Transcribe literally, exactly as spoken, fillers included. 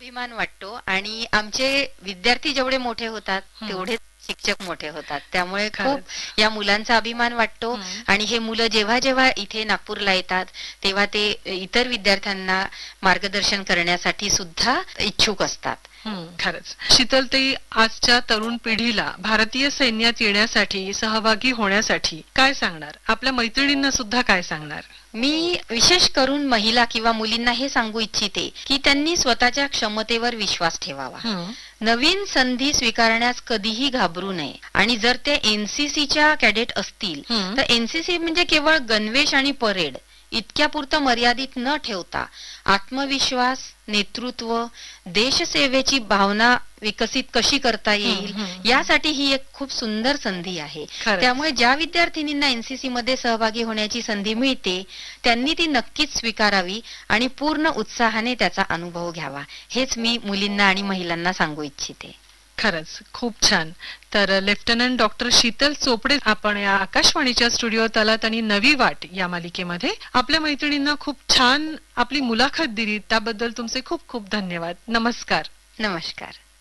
अभिमान वाटतो आणि आमचे विद्यार्थी जेवढे मोठे होतात तेवढे शिक्षक मोठे होतात, त्यामुळे खूप या मुलांचा अभिमान वाटतो. आणि हे मुलं जेव्हा जेव्हा इथे नागपूरला येतात तेव्हा ते इतर विद्यार्थ्यांना मार्गदर्शन करण्यासाठी सुद्धा इच्छुक असतात. खरंच शीतलताई, आजच्या तरुण पिढीला भारतीय सैन्यात येण्यासाठी, सहभागी होण्यासाठी काय सांगणार? आपल्या मैत्रिणींना सुद्धा काय सांगणार? मी विशेष करून महिला किंवा मुलींना हे सांगू इच्छिते की त्यांनी स्वतःच्या क्षमतेवर विश्वास ठेवावा. नवीन संधी स्वीकारण्यास कधीही घाबरू नये. आणि जर ते एनसीसीच्या कॅडेट असतील तर एनसीसी म्हणजे केवळ गणवेश आणि परेड इतक्यापुरतं मर्यादित न ठेवता आत्मविश्वास, नेतृत्व, देशसेवेची भावना विकसित कशी करता येईल यासाठी ही एक खूप सुंदर संधी आहे. त्यामुळे ज्या विद्यार्थिनींना एनसीसी मध्ये सहभागी होण्याची संधी मिळते त्यांनी ती नक्कीच स्वीकारावी आणि पूर्ण उत्साहाने त्याचा अनुभव घ्यावा, हेच मी मुलींना आणि महिलांना सांगू इच्छिते. खरंच खूप छान. तर लेफ्टनंट डॉक्टर शीतल चोपडे, आपण या आकाशवाणीच्या स्टुडिओत आलात आणि नवी वाट या मालिकेमध्ये आपल्या मैत्रिणींना खूप छान आपली मुलाखत दिली, त्याबद्दल तुमचे खूप खूप धन्यवाद. नमस्कार. नमस्कार.